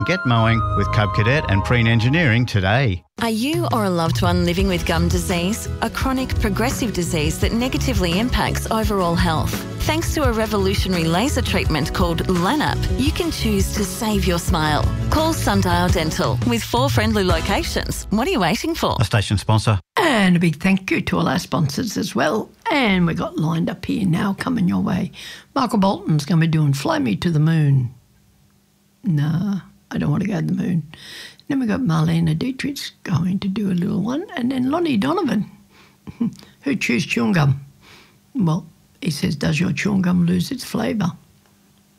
Get mowing with Cub Cadet and Preen Engineering today. Are you or a loved one living with gum disease, a chronic progressive disease that negatively impacts overall health? Thanks to a revolutionary laser treatment called LANAP, you can choose to save your smile. Call Sundial Dental with 4 friendly locations. What are you waiting for? A station sponsor. And a big thank you to all our sponsors as well. And we got lined up here now coming your way. Michael Bolton's going to be doing Fly Me to the Moon. No, I don't want to go to the moon. Then we got Marlena Dietrich going to do a little one. And then Lonnie Donovan, who chews chewing gum. Well, he says, does your chewing gum lose its flavour?